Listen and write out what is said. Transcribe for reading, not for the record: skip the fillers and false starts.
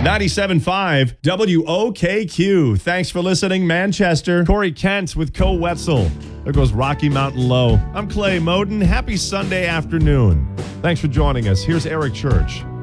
97.5 WOKQ. Thanks for listening, Manchester. Corey Kent with Co Wetzel. There goes Rocky Mountain Low. I'm Clay Moden. Happy Sunday afternoon. Thanks for joining us. Here's Eric Church.